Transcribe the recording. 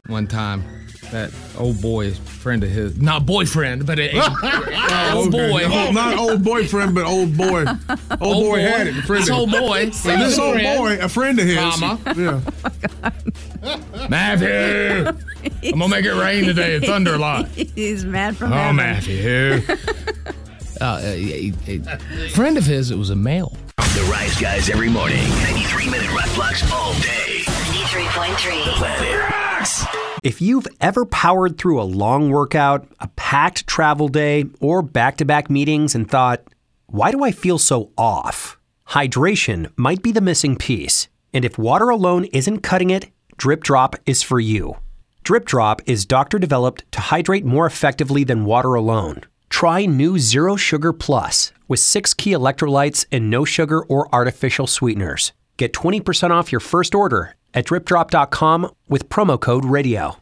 one time. That old boy friend of his, not boyfriend, but old boy. Oh, not old boyfriend, but old boy. Old boy had it. This old boy. This old boy, a friend of his. Mama. Yeah. Matthew, I'm gonna make it rain today and thunder a lot. He's mad from Oh, heaven. Matthew. A friend of his, it was a male. The Rise Guys every morning. 93-minute rock blocks all day. 93.3. Planet Rocks. If you've ever powered through a long workout, a packed travel day, or back-to-back meetings and thought, why do I feel so off? Hydration might be the missing piece. And if water alone isn't cutting it, Drip Drop is for you. Drip Drop is doctor-developed to hydrate more effectively than water alone. Try new Zero Sugar Plus with 6 key electrolytes and no sugar or artificial sweeteners. Get 20% off your first order at dripdrop.com with promo code radio.